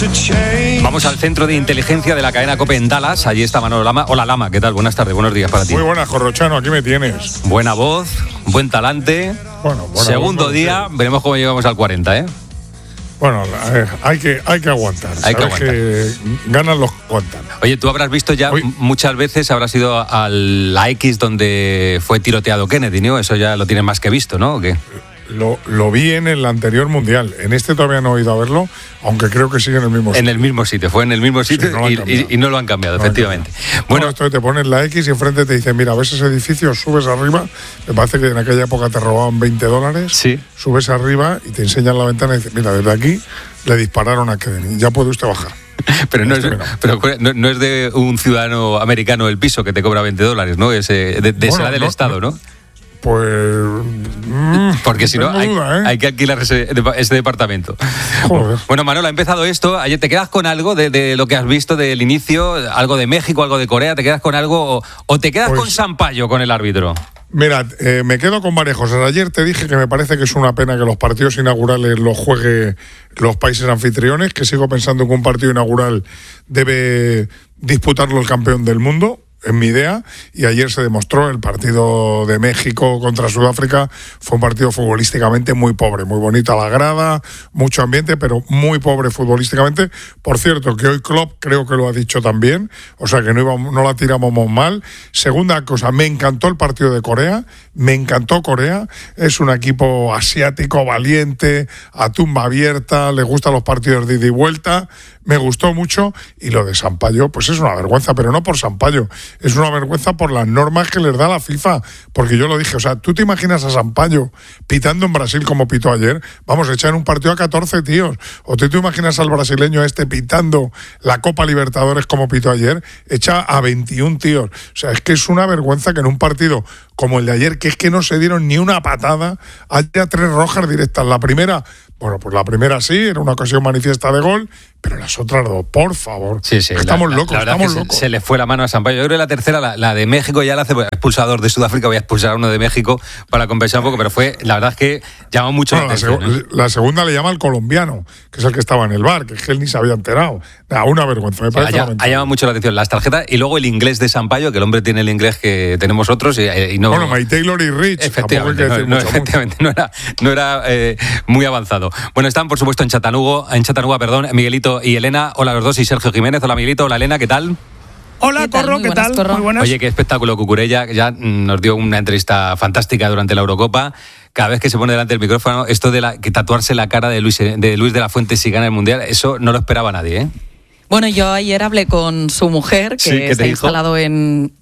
Vamos al centro de inteligencia de la cadena COPE en Dallas. Allí está Manolo Lama. Hola Lama, ¿qué tal? Buenas tardes, buenos días para ti. Muy buenas, Corrochano, aquí me tienes. Buena voz, buen talante. Bueno, segundo voz, día, veremos cómo llegamos al 40, ¿eh? Bueno, hay que aguantar. Hay que aguantar. Que ganan los que aguantan. Oye, tú habrás visto ya muchas veces, habrás ido a la X donde fue tiroteado Kennedy, ¿no? Eso ya lo tienes más que visto, ¿no? ¿O qué? Lo vi en el anterior mundial. En este todavía no he ido a verlo, aunque creo que sigue en el mismo sitio. En el mismo sitio, fue en el mismo sitio, sí, y no lo han cambiado, efectivamente. Bueno, esto te pones la X y enfrente te dicen, mira, ves ese edificio, subes arriba. Me parece que en aquella época te robaban $20. Sí. Subes arriba y te enseñan la ventana y dices, mira, desde aquí le dispararon a Kennedy. Ya puede usted bajar. Pero no es de un ciudadano americano el piso que te cobra $20, ¿no? Será del Estado, ¿no? Pues... porque si no, hay que alquilar ese departamento. Joder. Bueno, Manolo, ha empezado esto. Ayer ¿te quedas con algo de lo que has visto del inicio? ¿Algo de México, algo de Corea? ¿Te quedas con algo o te quedas con Sampaio, con el árbitro? Mira, me quedo con varias cosas. Ayer te dije que me parece que es una pena que los partidos inaugurales los juegue los países anfitriones, que sigo pensando que un partido inaugural debe disputarlo el campeón del mundo. En mi idea, y ayer se demostró, el partido de México contra Sudáfrica fue un partido futbolísticamente muy pobre, muy bonita la grada, mucho ambiente, pero muy pobre futbolísticamente. Por cierto, que hoy Klopp creo que lo ha dicho también, o sea que no la tiramos mal. Segunda cosa, me encantó el partido de Corea, me encantó Corea, es un equipo asiático, valiente, a tumba abierta, le gustan los partidos de ida y vuelta, me gustó mucho, y lo de Sampaio, pues es una vergüenza, pero no por Sampaio, es una vergüenza por las normas que les da la FIFA, porque yo lo dije, o sea, ¿tú te imaginas a Sampaio pitando en Brasil como pitó ayer? Vamos a echar un partido a 14 tíos, o tú te imaginas al brasileño pitando la Copa Libertadores como pitó ayer, echa a 21 tíos, o sea, es que es una vergüenza que en un partido como el de ayer, que es que no se dieron ni una patada, haya 3 rojas directas. La primera, bueno, pues la primera sí, era una ocasión manifiesta de gol, pero las otras dos, por favor. Sí, estamos locos, estamos locos. Se le fue la mano a Sampaio. Yo creo que la tercera, la de México, ya la hace expulsador de Sudáfrica, voy a expulsar a uno de México para compensar un poco, pero la verdad es que llamó mucho la atención. La segunda le llama al colombiano, que es el que estaba en el bar, que es que él ni se había enterado. Una vergüenza, me parece. Ha llamado mucho la atención las tarjetas y luego el inglés de Sampaio, que el hombre tiene el inglés que tenemos otros y no... Bueno, My Taylor y Rich. Efectivamente, no era muy avanzado. Bueno, están por supuesto en Chattanooga, Miguelito y Elena. Hola a los dos, y Sergio Jiménez. Hola Miguelito, hola Elena, ¿qué tal? Hola, Corro, ¿qué tal? Muy buenas. Oye, qué espectáculo Cucurella, ya nos dio una entrevista fantástica durante la Eurocopa. Cada vez que se pone delante del micrófono, esto de que tatuarse la cara de Luis de la Fuente si gana el Mundial, eso no lo esperaba nadie, ¿eh? Bueno, yo ayer hablé con su mujer, que se ha instalado en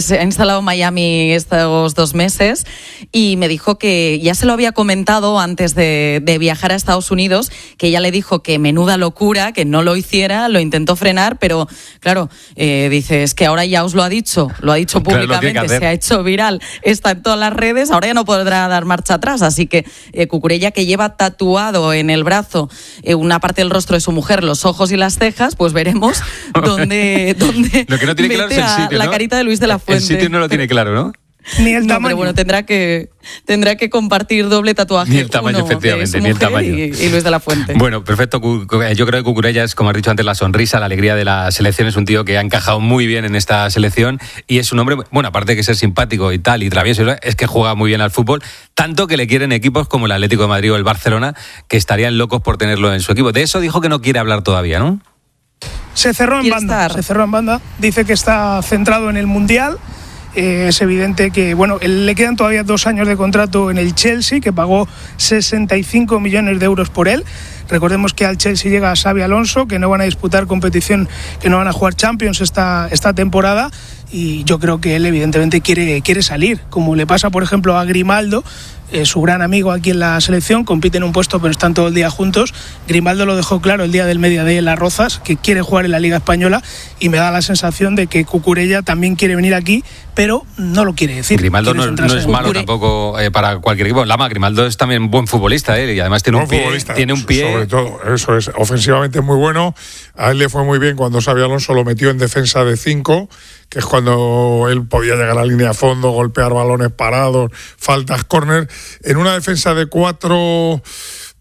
Miami estos 2 meses, y me dijo que ya se lo había comentado antes de viajar a Estados Unidos, que ella le dijo que menuda locura, que no lo hiciera, lo intentó frenar, pero claro, dice, es que ahora ya os lo ha dicho públicamente, se ha hecho viral, está en todas las redes, ahora ya no podrá dar marcha atrás, así que Cucurella, que lleva tatuado en el brazo una parte del rostro de su mujer, los ojos y las cejas, pues veremos dónde lo que no tiene claro es el sitio, ¿no? La carita de Luis de la Fuente. El sitio no lo tiene claro, ¿no? Ni el tamaño. Pero bueno, tendrá que compartir doble tatuaje. Ni el tamaño, efectivamente, ni el tamaño. Y Luis de la Fuente. Bueno, perfecto. Yo creo que Cucurella es, como has dicho antes, la sonrisa, la alegría de la selección. Es un tío que ha encajado muy bien en esta selección y es un hombre, bueno, aparte de que ser simpático y tal, y travieso, es que juega muy bien al fútbol, tanto que le quieren equipos como el Atlético de Madrid o el Barcelona, que estarían locos por tenerlo en su equipo. De eso dijo que no quiere hablar todavía, ¿no? Se cerró en banda. Dice que está centrado en el Mundial. Es evidente que, bueno, le quedan todavía 2 años de contrato en el Chelsea, que pagó 65 millones de euros por él. Recordemos que al Chelsea llega Xabi Alonso, que no van a disputar competición, que no van a jugar Champions esta temporada, y yo creo que él evidentemente quiere salir, como le pasa por ejemplo a Grimaldo, su gran amigo aquí en la selección, compiten en un puesto pero están todo el día juntos. Grimaldo lo dejó claro el día del Mediodía en Las Rozas, que quiere jugar en la Liga Española, y me da la sensación de que Cucurella también quiere venir aquí, pero no lo quiere decir. Grimaldo no es malo tampoco para cualquier equipo. Lama, Grimaldo es también buen futbolista, y además tiene un pie. Sobre todo, eso es, ofensivamente muy bueno. A él le fue muy bien cuando Xabi Alonso lo metió en defensa de 5, que es cuando él podía llegar a la línea de fondo, golpear balones parados, faltas, córner. En una defensa de 4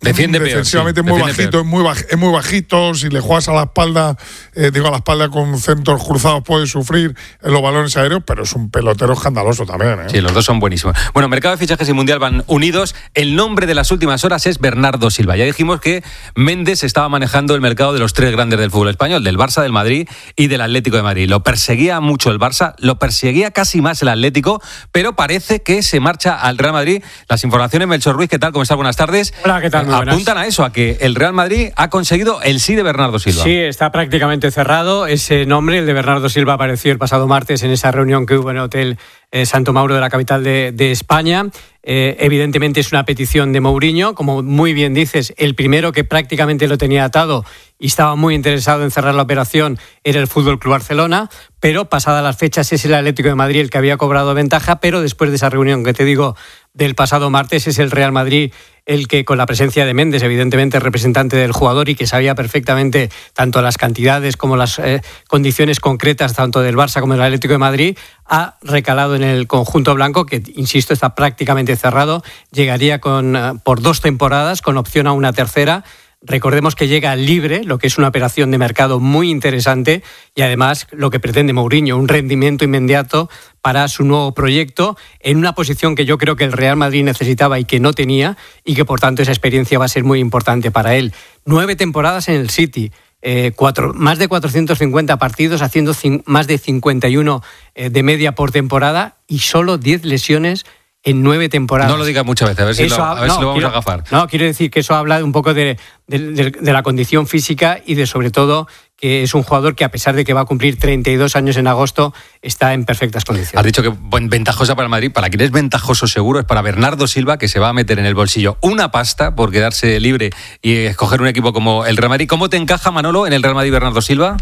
Defiende defensivamente peor, sí. muy bajito, es muy bajito. Si le juegas a la espalda, a la espalda con centros cruzados puede sufrir en los balones aéreos, pero es un pelotero escandaloso también. Sí, los dos son buenísimos. Bueno, mercado de fichajes y mundial van unidos. El nombre de las últimas horas es Bernardo Silva. Ya dijimos que Méndez estaba manejando el mercado de los tres grandes del fútbol español, del Barça, del Madrid y del Atlético de Madrid. Lo perseguía mucho el Barça, lo perseguía casi más el Atlético, pero parece que se marcha al Real Madrid. Las informaciones, Melchor Ruiz, ¿qué tal? ¿Cómo estás? Buenas tardes. Hola, ¿qué tal? Muy buenas. Apuntan a eso, a que el Real Madrid ha conseguido el sí de Bernardo Silva. Sí, está prácticamente cerrado. Ese nombre, el de Bernardo Silva, apareció el pasado martes en esa reunión que hubo en el Hotel Santo Mauro de la capital de España. Evidentemente es una petición de Mourinho, como muy bien dices, el primero que prácticamente lo tenía atado y estaba muy interesado en cerrar la operación era el Fútbol Club Barcelona, pero pasadas las fechas es el Atlético de Madrid el que había cobrado ventaja, pero después de esa reunión que te digo del pasado martes es el Real Madrid el que, con la presencia de Méndez, evidentemente representante del jugador y que sabía perfectamente tanto las cantidades como las condiciones concretas tanto del Barça como del Atlético de Madrid, ha recalado en el conjunto blanco que, insisto, está prácticamente cerrado. Llegaría por 2 temporadas con opción a una tercera. Recordemos que llega libre, lo que es una operación de mercado muy interesante y además lo que pretende Mourinho, un rendimiento inmediato para su nuevo proyecto en una posición que yo creo que el Real Madrid necesitaba y que no tenía y que por tanto esa experiencia va a ser muy importante para él. 9 temporadas en el City. Más de 450 partidos, haciendo más de 51 de media por temporada y solo 10 lesiones en 9 temporadas. No lo digas muchas veces, a ver si lo vamos a agafar. No, quiero decir que eso habla un poco de la condición física y de, sobre todo, que es un jugador que, a pesar de que va a cumplir 32 años en agosto, está en perfectas condiciones. Has dicho que ventajosa para el Madrid. Para quien es ventajoso seguro es para Bernardo Silva, que se va a meter en el bolsillo una pasta por quedarse libre y escoger un equipo como el Real Madrid. ¿Cómo te encaja, Manolo, en el Real Madrid Bernardo Silva?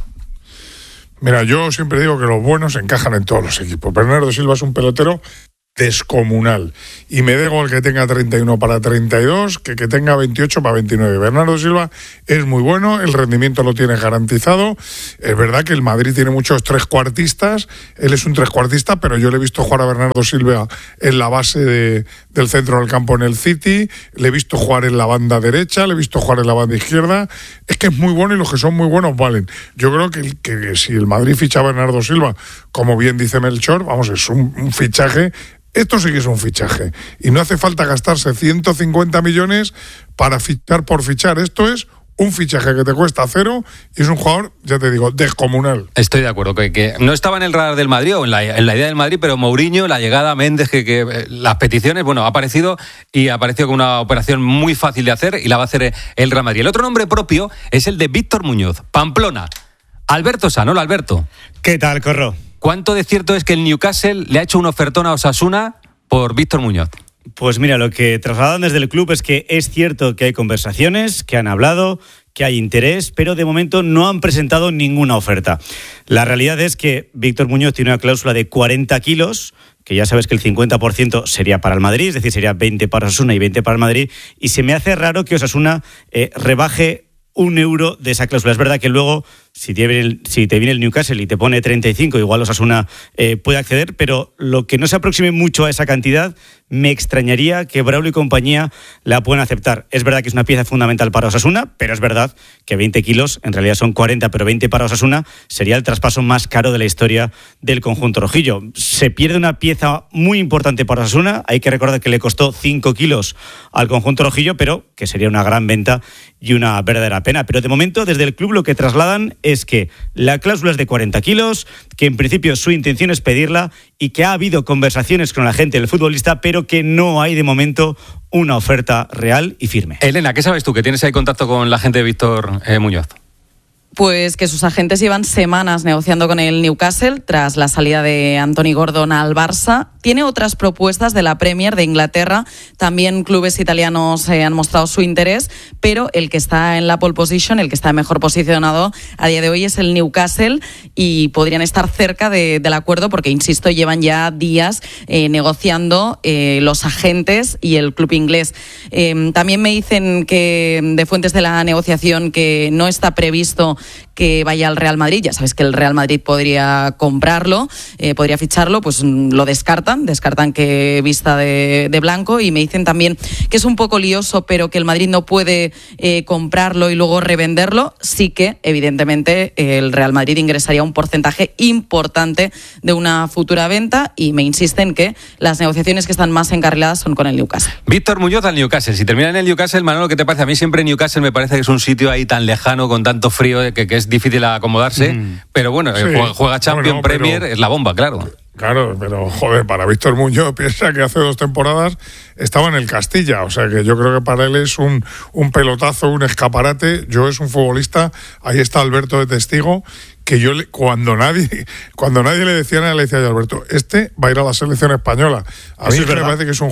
Mira, yo siempre digo que los buenos encajan en todos los equipos. Bernardo Silva es un pelotero descomunal y me da igual que tenga 31 para 32 que tenga 28 para 29. Bernardo Silva es muy bueno, el rendimiento lo tiene garantizado. Es verdad que el Madrid tiene muchos trescuartistas, él es un trescuartista, pero yo le he visto jugar a Bernardo Silva en la base del centro del campo en el City, le he visto jugar en la banda derecha, le he visto jugar en la banda izquierda. Es que es muy bueno y los que son muy buenos valen. Yo creo que si el Madrid ficha a Bernardo Silva, como bien dice Melchor, vamos, es un fichaje. Esto sí que es un fichaje. Y no hace falta gastarse 150 millones para fichar por fichar. Esto es un fichaje que te cuesta 0 y es un jugador, ya te digo, descomunal. Estoy de acuerdo, que no estaba en el radar del Madrid o en la idea del Madrid, pero Mourinho, la llegada a Méndez, que las peticiones, bueno, ha aparecido con una operación muy fácil de hacer y la va a hacer el Real Madrid. El otro nombre propio es el de Víctor Muñoz, Pamplona. Alberto Sanolo, Alberto. ¿Qué tal, Corro? ¿Cuánto de cierto es que el Newcastle le ha hecho un ofertón a Osasuna por Víctor Muñoz? Pues mira, lo que trasladan desde el club es que es cierto que hay conversaciones, que han hablado, que hay interés, pero de momento no han presentado ninguna oferta. La realidad es que Víctor Muñoz tiene una cláusula de 40 kilos, que ya sabes que el 50% sería para el Madrid, es decir, sería 20 para Osasuna y 20 para el Madrid, y se me hace raro que Osasuna rebaje €1 de esa cláusula. Es verdad que luego, si te viene el Newcastle y te pone 35, igual Osasuna puede acceder, pero lo que no se aproxime mucho a esa cantidad, me extrañaría que Braulio y compañía la puedan aceptar. Es verdad que es una pieza fundamental para Osasuna, pero es verdad que 20 kilos, en realidad son 40, pero 20 para Osasuna, sería el traspaso más caro de la historia del conjunto rojillo. Se pierde una pieza muy importante para Osasuna, hay que recordar que le costó 5 kilos al conjunto rojillo, pero que sería una gran venta y una verdadera pena. Pero de momento, desde el club lo que trasladan es que la cláusula es de 40 kilos, que en principio su intención es pedirla y que ha habido conversaciones con la gente del futbolista, pero que no hay de momento una oferta real y firme. Elena, ¿qué sabes tú que tienes ahí contacto con la gente de Víctor Muñoz? Pues que sus agentes llevan semanas negociando con el Newcastle tras la salida de Anthony Gordon al Barça. Tiene otras propuestas de la Premier de Inglaterra. También clubes italianos han mostrado su interés, pero el que está en la pole position, el que está mejor posicionado a día de hoy es el Newcastle y podrían estar cerca del acuerdo porque, insisto, llevan ya días negociando los agentes y el club inglés. También me dicen que de fuentes de la negociación que no está previsto que vaya al Real Madrid. Ya sabes que el Real Madrid podría comprarlo, podría ficharlo, pues lo descartan que vista de blanco, y me dicen también que es un poco lioso, pero que el Madrid no puede comprarlo y luego revenderlo. Sí que, evidentemente, el Real Madrid ingresaría un porcentaje importante de una futura venta, y me insisten que las negociaciones que están más encarriladas son con el Newcastle. Víctor Muñoz al Newcastle. Si termina en el Newcastle, Manolo, ¿qué te parece? A mí siempre Newcastle me parece que es un sitio ahí tan lejano, con tanto frío, que es difícil acomodarse. Pero bueno, sí, juega Champions, Premier, es la bomba, claro. Claro, pero joder, para Víctor Muñoz, piensa que hace 2 temporadas estaba en el Castilla, o sea que yo creo que para él es un pelotazo, un escaparate. Yo es un futbolista, ahí está Alberto de testigo, que yo cuando nadie le decía nada, le decía yo a Alberto, este va a ir a la selección española. A mí me parece que es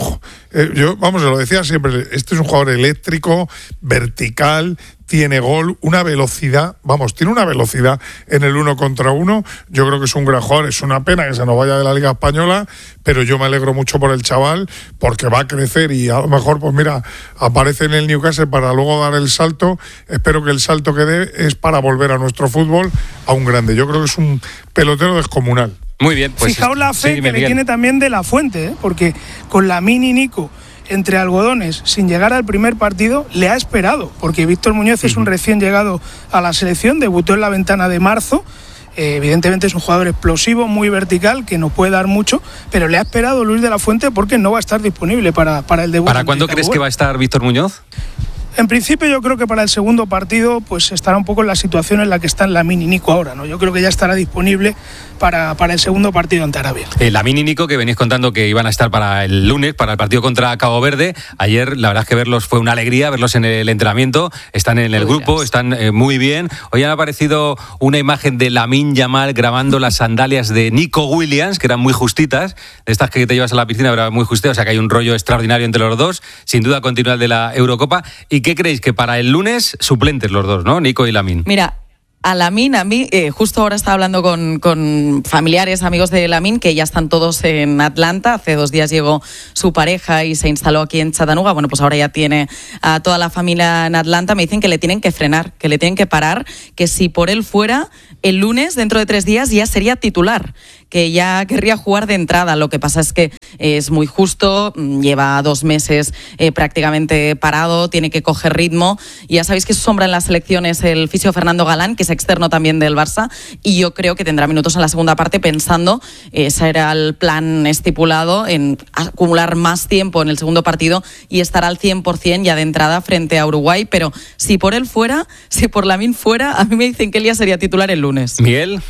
se lo decía siempre, este es un jugador eléctrico, vertical, tiene gol, una velocidad, tiene una velocidad en el 1 contra 1. Yo creo que es un gran jugador. Es una pena que se nos vaya de la Liga Española, pero yo me alegro mucho por el chaval, porque va a crecer y a lo mejor, pues mira, aparece en el Newcastle para luego dar el salto. Espero que el salto que dé es para volver a nuestro fútbol a un grande. Yo creo que es un pelotero descomunal. Muy bien, pues fijaos la fe que le tiene también de la Fuente, porque con Lamine y Nico entre algodones, sin llegar al primer partido, le ha esperado, porque Víctor Muñoz es un recién llegado a la selección, debutó en la ventana de marzo. Evidentemente es un jugador explosivo, muy vertical, que nos puede dar mucho, pero le ha esperado Luis de la Fuente porque no va a estar disponible para el debut. ¿Para cuándo crees que va a estar Víctor Muñoz? En principio yo creo que para el segundo partido pues estará un poco en la situación en la que está Lamine y Nico ahora, ¿no? Yo creo que ya estará disponible para el segundo partido ante Arabia. Lamine y Nico, que venís contando que iban a estar para el lunes, para el partido contra Cabo Verde. Ayer la verdad es que verlos fue una alegría, verlos en el entrenamiento, están en el grupo, están muy bien. Hoy han aparecido una imagen de Lamine Yamal grabando las sandalias de Nico Williams, que eran muy justitas, de estas que te llevas a la piscina, pero muy justitas, o sea que hay un rollo extraordinario entre los dos, sin duda continúa el de la Eurocopa. ¿Y qué creéis? Que para el lunes suplentes los dos, ¿no? Nico y Lamine. Mira, a Lamine, a mí, justo ahora estaba hablando con familiares, amigos de Lamine, que ya están todos en Atlanta. Hace 2 días llegó su pareja y se instaló aquí en Chattanooga. Bueno, pues ahora ya tiene a toda la familia en Atlanta. Me dicen que le tienen que frenar, que le tienen que parar, que si por él fuera, el lunes, dentro de 3 días, ya sería titular, que ya querría jugar de entrada. Lo que pasa es que es muy justo, lleva 2 meses prácticamente parado, tiene que coger ritmo. Y ya sabéis que su sombra en la selección es el fisio Fernando Galán, que es externo también del Barça, y yo creo que tendrá minutos en la segunda parte pensando, ese era el plan estipulado, en acumular más tiempo en el segundo partido y estar al 100% ya de entrada frente a Uruguay. Pero si por él fuera, si por Lamine fuera, a mí me dicen que él ya sería titular el lunes. ¿Miguel?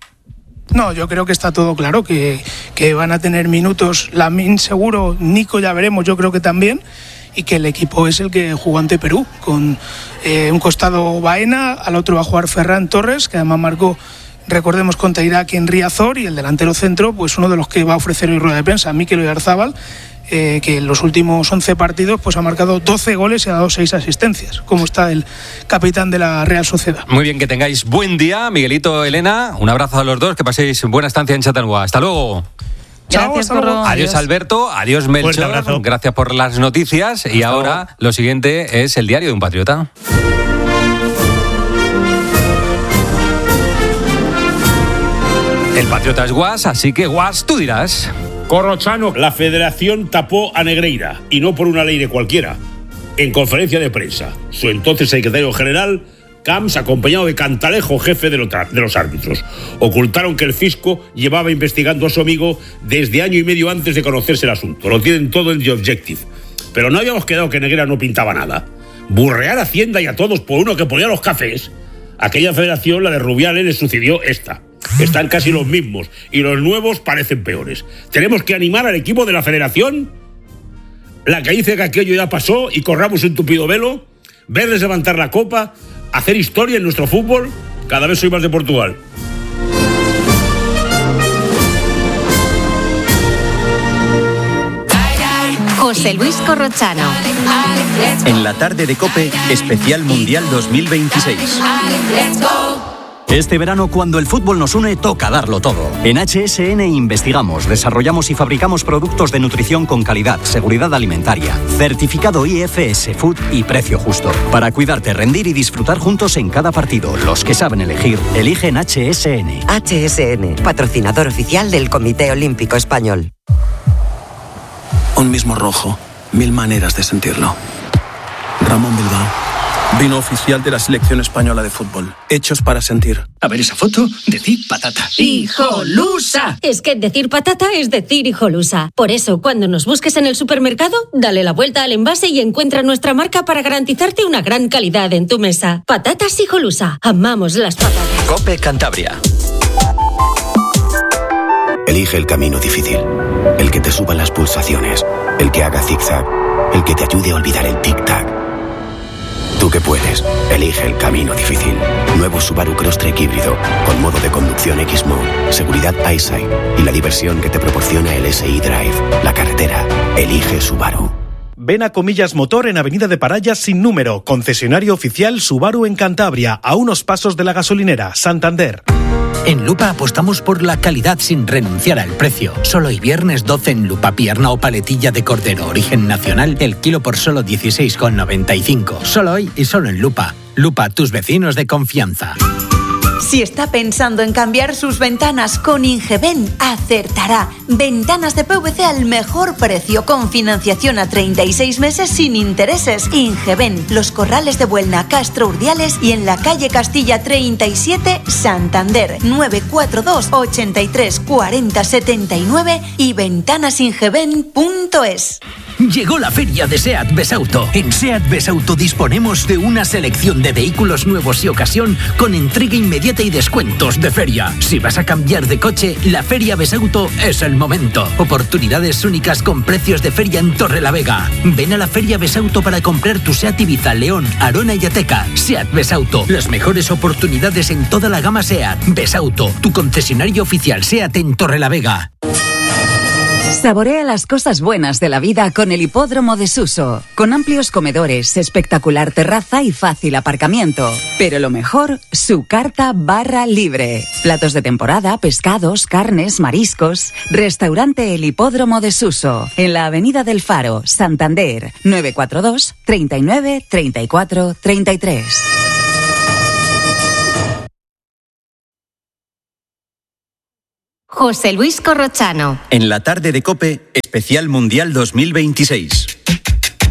No, yo creo que está todo claro, que van a tener minutos Lamine seguro, Nico ya veremos, yo creo que también, y que el equipo es el que jugó ante Perú, con un costado Baena, al otro va a jugar Ferran Torres, que además marcó, recordemos, contra Irak en Riazor, y el delantero centro, pues uno de los que va a ofrecer hoy rueda de prensa, Mikel Oyarzabal, que en los últimos 11 partidos pues ha marcado 12 goles y ha dado 6 asistencias, como está el capitán de la Real Sociedad. Muy bien, que tengáis buen día, Miguelito, Elena, un abrazo a los dos, que paséis buena estancia en Chattanooga. Hasta luego. Gracias, Corro. Adiós, Alberto. Adiós, Melchor. Gracias por las noticias. Y ahora lo siguiente es el diario de un patriota. El patriota es Guas, así que Guas, tú dirás. Corrochano, la federación tapó a Negreira, y no por una ley de cualquiera. En conferencia de prensa, su entonces secretario general, Camps, acompañado de Cantalejo, jefe de los árbitros, ocultaron que el fisco llevaba investigando a su amigo desde año y medio antes de conocerse el asunto. Lo tienen todo en The Objective. Pero no habíamos quedado que Negreira no pintaba nada. Burrear a Hacienda y a todos por uno que ponía los cafés. Aquella federación, la de Rubiales, le sucedió esta. Están casi los mismos y los nuevos parecen peores. ¿Tenemos que animar al equipo de la federación? ¿La que dice que aquello ya pasó y corramos un tupido velo? ¿Verles levantar la copa? ¿Hacer historia en nuestro fútbol? Cada vez soy más de Portugal. José Luis Corrochano. En la tarde de COPE, especial Mundial 2026. Este verano, cuando el fútbol nos une, toca darlo todo. En HSN investigamos, desarrollamos y fabricamos productos de nutrición con calidad, seguridad alimentaria, certificado IFS Food y precio justo. Para cuidarte, rendir y disfrutar juntos en cada partido. Los que saben elegir, eligen HSN. HSN, patrocinador oficial del Comité Olímpico Español. Un mismo rojo, 1000 maneras de sentirlo. Ramón Bilbao. Vino oficial de la selección española de fútbol. Hechos para sentir. A ver esa foto, decir patata. ¡Hijolusa! Es que decir patata es decir hijolusa. Por eso, cuando nos busques en el supermercado, dale la vuelta al envase y encuentra nuestra marca para garantizarte una gran calidad en tu mesa. Patatas hijolusa. Amamos las patatas. COPE Cantabria. Elige el camino difícil. El que te suba las pulsaciones. El que haga zigzag. El que te ayude a olvidar el tic-tac. Tú que puedes, elige el camino difícil. Nuevo Subaru Crosstrek híbrido, con modo de conducción X-Mode, seguridad EyeSight y la diversión que te proporciona el SI Drive. La carretera, elige Subaru. Ven a Comillas Motor en Avenida de Parayas sin número, concesionario oficial Subaru en Cantabria, a unos pasos de la gasolinera, Santander. En Lupa apostamos por la calidad sin renunciar al precio. Solo hoy viernes 12 en Lupa, pierna o paletilla de cordero, origen nacional, el kilo por solo 16,95. Solo hoy y solo en Lupa. Lupa, tus vecinos de confianza. Si está pensando en cambiar sus ventanas con Ingeben, acertará. Ventanas de PVC al mejor precio, con financiación a 36 meses sin intereses. Ingeben, Los Corrales de Buelna, Castro Urdiales y en la calle Castilla 37, Santander. 942 83 40 79 y ventanasingeben.es. Llegó la feria de SEAT Besauto. En SEAT Besauto disponemos de una selección de vehículos nuevos y ocasión con entrega inmediata y descuentos de feria. Si vas a cambiar de coche, la feria Besauto es el momento. Oportunidades únicas con precios de feria en Torrelavega. Ven a la feria Besauto para comprar tu SEAT Ibiza, León, Arona y Ateca. SEAT Besauto, las mejores oportunidades en toda la gama SEAT. Besauto, tu concesionario oficial SEAT en Torrelavega. Saborea las cosas buenas de la vida con el Hipódromo de Suso, con amplios comedores, espectacular terraza y fácil aparcamiento. Pero lo mejor, su carta barra libre. Platos de temporada, pescados, carnes, mariscos. Restaurante El Hipódromo de Suso, en la Avenida del Faro, Santander, 942 39 34 33. José Luis Corrochano. En la tarde de COPE, especial Mundial 2026.